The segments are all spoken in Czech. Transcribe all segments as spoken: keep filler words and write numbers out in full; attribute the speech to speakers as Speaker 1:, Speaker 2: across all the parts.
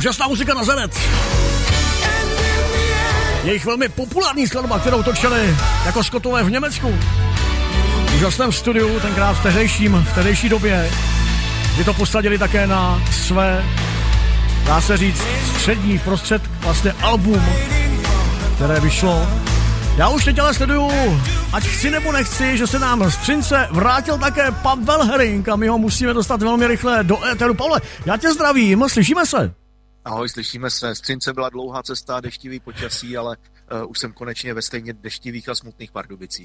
Speaker 1: Úžasná muzika na Zenit. Jejich velmi populární skladba, kterou točili jako Skotové v Německu. V úžasném studiu, tenkrát v tehdejším, v tehdejší době, kdy to posadili také na své, dá se říct, střední prostřed vlastně album, které vyšlo. Já už teď ale sleduju, ať chci nebo nechci, že se nám z Třince vrátil také Pavel Herring a my ho musíme dostat velmi rychle do éteru. Pavle, já tě zdravím, slyšíme se?
Speaker 2: Ahoj, slyšíme se. Z Třince byla dlouhá cesta, deštivý počasí, ale uh, už jsem konečně ve stejně deštivých a smutných Pardubicích.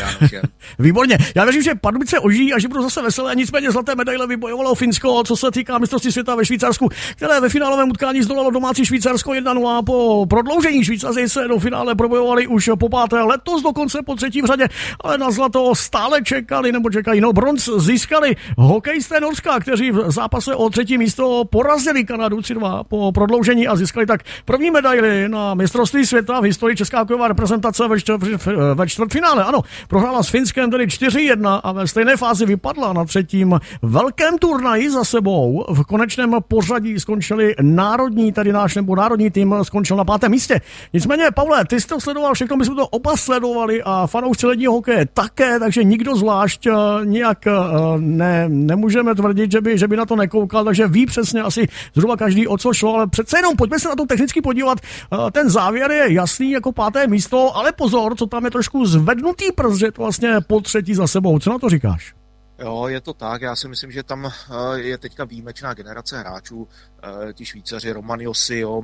Speaker 1: Výborně. Já věřím, že Pardubice ožijí a že budou zase veselé. Nicméně zlaté medaile vybojovalo Finsko, co se týká mistrovství světa ve Švýcarsku, které ve finálovém utkání zdolalo domácí Švýcarsko jedna nula. Po prodloužení Švýcaři se do finále probojovali už po páté, letos dokonce po třetí v řadě, ale na zlato stále čekali nebo čekají. No, bronz získali hokejisté Norska, kteří v zápase o třetí místo porazili Kanadu tři dva po prodloužení a získali tak první medaili na mistrovství světa v historii. Česká hokejová reprezentace ve, čtvrt, ve čtvrtfinále. Ano, prohrála s Finskem tedy čtyři jedna a ve stejné fázi vypadla na třetím velkém turnaji za sebou. V konečném pořadí skončili národní, tedy náš nebo národní tým skončil na pátém místě. Nicméně, Pavle, ty jsi to sledoval, všechno my jsme to oba sledovali a fanoušci ledního hokeje také, takže nikdo zvlášť nijak ne, nemůžeme tvrdit, že by, že by na to nekoukal, takže ví přesně asi zhruba každý, o co šlo, ale přece jenom pojďme se na to technicky podívat. Ten závěr je jasný jako páté místo, ale pozor, co tam je trošku zvednutý prst, že to vlastně po třetí za sebou. Co na to říkáš?
Speaker 2: Jo, je to tak. Já si myslím, že tam je teďka výjimečná generace hráčů. Ti Švýcaři, Roman Josi, jo,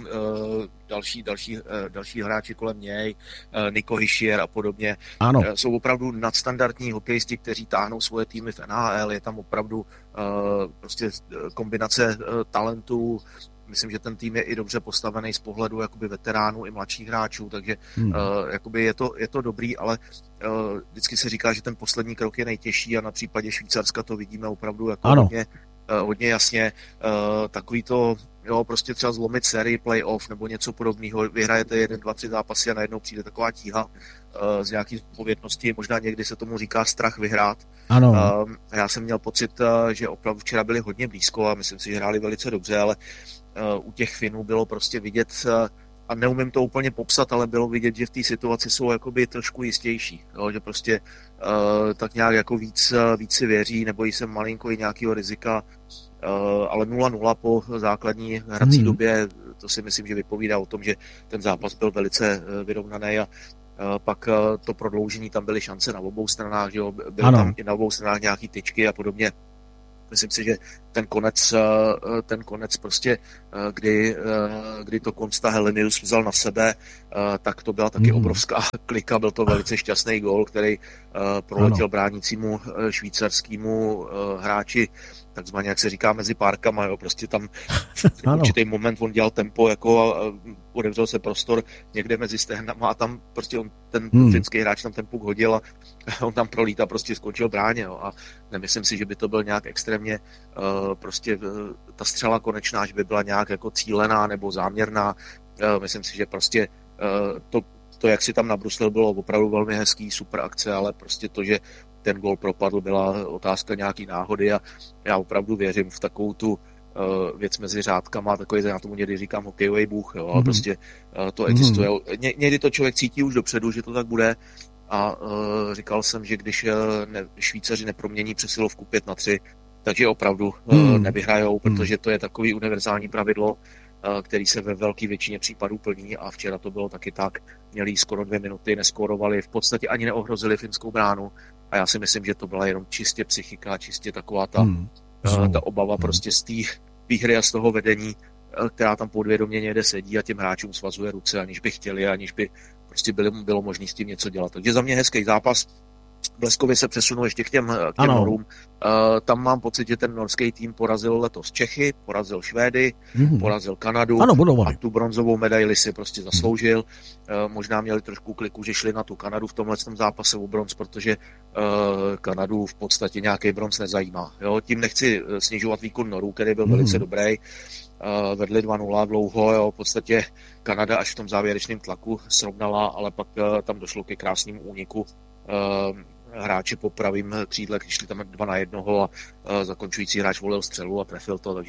Speaker 2: další, další, další hráči kolem něj, Nico Hischier a podobně.
Speaker 1: Ano.
Speaker 2: Jsou opravdu nadstandardní hokejisti, kteří táhnou svoje týmy v N H L. Je tam opravdu prostě kombinace talentů. Myslím, že ten tým je i dobře postavený z pohledu jakoby veteránů i mladších hráčů, takže hmm. uh, jakoby je, to, je to dobrý, ale uh, vždycky se říká, že ten poslední krok je nejtěžší a na případě Švýcarska to vidíme opravdu jako hodně, uh, hodně jasně. Uh, takový to, jo, prostě třeba zlomit sérii playoff nebo něco podobného, vyhrajete jeden, dva, tři zápasy a najednou přijde taková tíha uh, z nějaký odpovědnosti, možná někdy se tomu říká strach vyhrát.
Speaker 1: Ano.
Speaker 2: Uh, já jsem měl pocit, uh, že opravdu včera byli hodně blízko a myslím si, že hráli velice dobře, ale Uh, u těch Finů bylo prostě vidět, uh, a neumím to úplně popsat, ale bylo vidět, že v té situaci jsou jakoby trošku jistější, jo? Že prostě uh, tak nějak jako víc, uh, víc si věří, nebojí se malinko i nějakého rizika, uh, ale nula nula po základní hrací hmm. době, to si myslím, že vypovídá o tom, že ten zápas byl velice uh, vyrovnaný a uh, pak uh, to prodloužení, tam byly šance na obou stranách, že jo? Byly ano. tam i na obou stranách nějaký tyčky a podobně. Myslím si, že ten konec, ten konec prostě, kdy, kdy to Konsta Helenius vzal na sebe, tak to byla taky mm. obrovská klika, byl to velice šťastný gól, který proletěl ano. bránícímu švýcarskému hráči, takzvaně, jak se říká, mezi párkama, jo, prostě tam v určitý moment on dělal tempo, jako odevřel se prostor někde mezi stehnama a tam prostě on, ten hmm. finský hráč tam ten puk hodil a on tam prolít a prostě skončil bráně, jo, a nemyslím si, že by to byl nějak extrémně uh, prostě uh, ta střela konečná, že by byla nějak jako cílená nebo záměrná, uh, myslím si, že prostě uh, to, to, jak si tam nabruslil, bylo opravdu velmi hezký, super akce, ale prostě to, že ten gól propadl, byla otázka nějaký náhody a já opravdu věřím v takovou tu uh, věc mezi řádkama, takový, já tomu někdy říkám hokejový bůh, jo, mm-hmm. ale prostě uh, to existuje. Mm-hmm. Ně, někdy to člověk cítí už dopředu, že to tak bude a uh, říkal jsem, že když uh, ne, Švýcaři nepromění přesilovku pět na tři, takže opravdu uh, mm. nevyhrajou, protože to je takový univerzální pravidlo, uh, který se ve velké většině případů plní a včera to bylo taky tak. Měli skoro dvě minuty, neskorovali, v podstatě ani neohrozili finskou bránu. A já si myslím, že to byla jenom čistě psychika, čistě taková ta, hmm. uh, ta obava hmm. prostě z té výhry a z toho vedení, uh, která tam podvědomě někde sedí a těm hráčům svazuje ruce, aniž by chtěli, aniž by prostě byly, bylo možné s tím něco dělat. Takže za mě hezký zápas. Bleskově se přesunu ještě k těm, k těm Norům. Uh, tam mám pocit, že ten norský tým porazil letos Čechy, porazil Švédy, mm. porazil Kanadu
Speaker 1: ano,
Speaker 2: a tu bronzovou medaili si prostě zasloužil. Uh, možná měli trošku kliku, že šli na tu Kanadu v tomhle zápase o bronz, protože uh, Kanadu v podstatě nějaký bronz nezajímá. Jo? Tím nechci snižovat výkon Norů, který byl mm. velice dobrý. Uh, vedli dva nula dlouho, jo? V podstatě Kanada až v tom závěrečném tlaku srovnala, ale pak uh, tam došlo ke krásnému úniku. Uh, hráči po pravým křídle, když šli tam dva na jednoho a uh, zakončující hráč volil střelu a trefil to, takže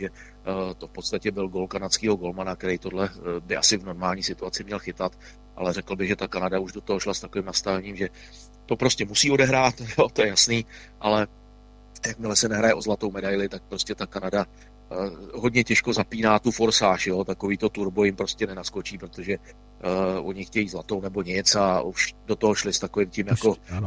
Speaker 2: To v podstatě byl gól kanadského golmana, který tohle by asi v normální situaci měl chytat, ale řekl bych, že ta Kanada už do toho šla s takovým nastavením, že to prostě musí odehrát, jo, to je jasný, ale jakmile se nehraje o zlatou medaili, tak prostě ta Kanada uh, hodně těžko zapíná tu forsáž, jo, takový to turbo jim prostě nenaskočí, protože uh, oni chtějí zlatou nebo nic a už do toho šli s takovým tím jako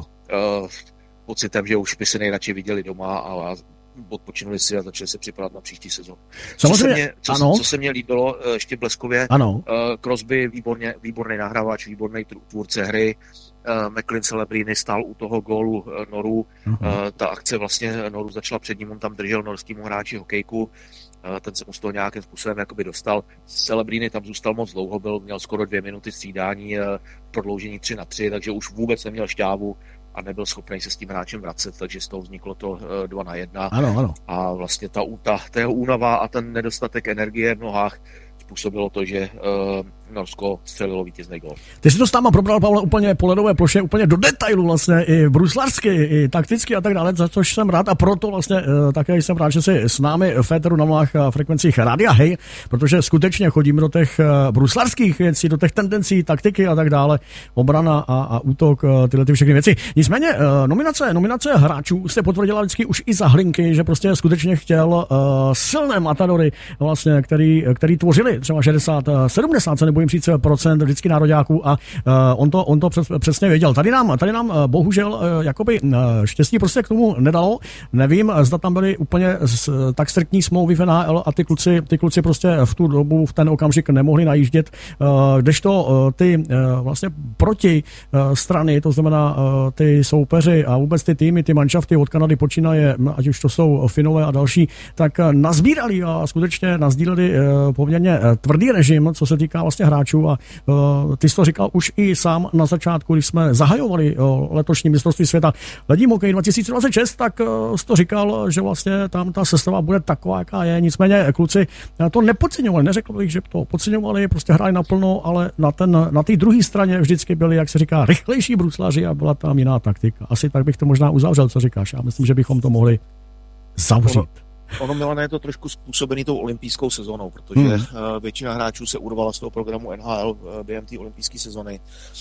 Speaker 2: uh, pocitem, že už by se nejradši viděli doma a odpočinuli si a začali se připravovat na příští sezónu. Co se mě, co, co se mě líbilo ještě bleskově,
Speaker 1: ano.
Speaker 2: Uh, Crosby výborně, výborný nahrávač, výborný tvůrce hry, uh, McLean Celebrini stál u toho gólu uh, Noru, uh-huh. uh, ta akce vlastně Noru začala před ním, on tam držel norskýmu hráči hokejku, uh, ten se mu z toho nějakým způsobem jakoby dostal. Celebrini tam zůstal moc dlouho, byl, měl skoro dvě minuty střídání, uh, prodloužení tři na tři, takže už vůbec neměl šťávu a nebyl schopný se s tím hráčem vracet, takže z toho vzniklo to dva na jedna.
Speaker 1: Ano, ano.
Speaker 2: A vlastně ta, ta, ta jeho únava a ten nedostatek energie v nohách způsobilo to, že uh, Norsko střelilo vítězný gól.
Speaker 1: Ty jsi to s náma probral, Pavle, úplně po ledové ploše, úplně do detailu vlastně, i bruslařsky, i takticky a tak dále, za což jsem rád a proto vlastně uh, také jsem rád, že jsi s námi v éteru na mluvách a frekvencích Rádia Hej, protože skutečně chodím do těch uh, bruslařských věcí, do těch tendencí, taktiky a tak dále, obrana a, a útok, uh, tyhle ty všechny věci. Nicméně uh, nominace, nominace hráčů jste potvrdila vždycky už i za Hlinky, že prostě skutečně chtěl uh, silné matadory, vlastně, který, který tvořili třeba šedesát, sedmdesát, se nebojím říct, procent vždycky nároďáků a uh, on to, on to přes, přesně věděl. Tady nám, tady nám uh, bohužel uh, jakoby uh, štěstí prostě k tomu nedalo. Nevím, zda tam byly úplně z, tak striktní smlouvy v N H L a ty kluci, ty kluci prostě v tu dobu, v ten okamžik nemohli najíždět. Uh, kdežto uh, ty uh, vlastně proti uh, strany, to znamená uh, ty soupeři a vůbec ty týmy, ty manšafty od Kanady počínaje, ať už to jsou Finové a další, tak uh, nazbírali a skutečně nazdíleli uh, poměrně uh, tvrdý režim, co se týká vlastně hráčů a uh, ty jsi to říkal už i sám na začátku, když jsme zahajovali uh, letošní mistrovství světa lední hokej dva tisíce dvacet šest, tak uh, jsi to říkal, že vlastně tam ta sestava bude taková, jaká je. Nicméně kluci to nepodceňovali, neřekl bych, že to podceňovali, prostě hráli naplno, ale na ten, na té druhé straně vždycky byli, jak se říká, rychlejší bruslaři a byla tam jiná taktika. Asi tak bych to možná uzavřel, co říkáš. Já myslím, že bychom to mohli zavřít.
Speaker 2: Ono, Milane, je to trošku způsobený tou olympijskou sezónou, protože hmm. většina hráčů se urvala z toho programu N H L během té olympijské sezóny.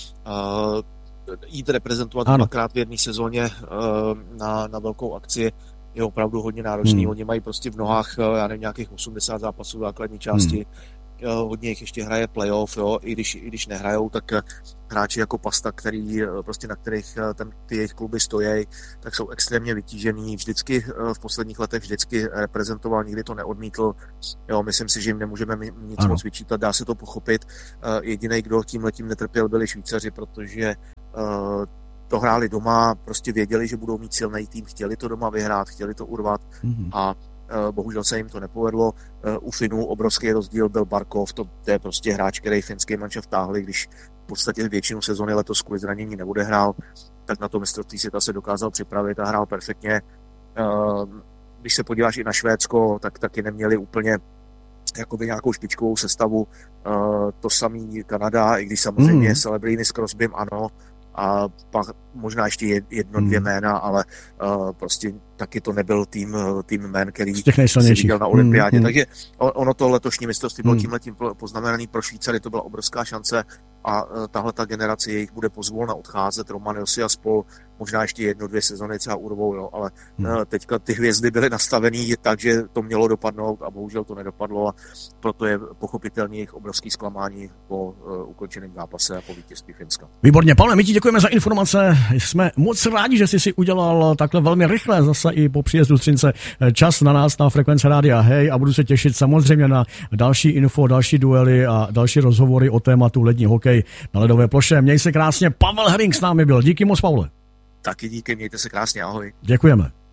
Speaker 2: Jít reprezentovat ano. dvakrát v jedné sezóně na, na velkou akci je opravdu hodně náročný. Hmm. Oni mají prostě v nohách, já nevím, nějakých osmdesát zápasů v základní části. Hmm. Hodně jich ještě hraje playoff, jo, i když, i když nehrajou, tak hráči jako Pasta, který, prostě na kterých ten, ty jejich kluby stojí, tak jsou extrémně vytížený. Vždycky v posledních letech vždycky reprezentoval, nikdy to neodmítl. Jo, myslím si, že jim nemůžeme nic ano. moc vyčítat, dá se to pochopit. Jedinej, kdo tímhletím netrpěl, byli Švýcaři, protože to hráli doma, prostě věděli, že budou mít silný tým, chtěli to doma vyhrát, chtěli to urvat mm-hmm. a bohužel se jim to nepovedlo. U Finů obrovský rozdíl byl Barkov, to, to je prostě hráč, který finský manšaft táhli, když v podstatě většinu sezony letos kvůli zranění neodehrál, tak na to mistrovství světa se dokázal připravit a hrál perfektně. Když se podíváš i na Švédsko, tak taky neměli úplně jakoby nějakou špičkovou sestavu. To samý Kanada, i když samozřejmě mm. Celebrini s Crosbym, ano, a pak možná ještě jedno, dvě hmm. jména, ale uh, prostě taky to nebyl tým, tým jmén, který si viděl na olympiádě. Hmm. Takže ono to letošní mistrovství bylo hmm. tímhletím poznamenaný pro Švýcary, to byla obrovská šance a uh, tahle ta generace jejich bude pozvolna odcházet. Roman Josi a spol, možná ještě jedno, dvě sezony třeba urvou, jo, ale hmm. uh, teďka ty hvězdy byly nastavený tak, že to mělo dopadnout a bohužel to nedopadlo a proto je pochopitelně jejich obrovský zklamání po uh, ukončeném zápase a po vítězství Finska.
Speaker 1: Výborně, Pavle, my ti děkujeme za informace. Jsme moc rádi, že jsi si udělal takhle velmi rychle zase i po příjezdu z Třince čas na nás na frekvenci Rádia Hej a budu se těšit samozřejmě na další info, další duely a další rozhovory o tématu lední hokej na ledové ploše. Měj se krásně, Pavel Herring s námi byl. Díky moc, Pavle.
Speaker 2: Taky díky, mějte se krásně, ahoj.
Speaker 1: Děkujeme.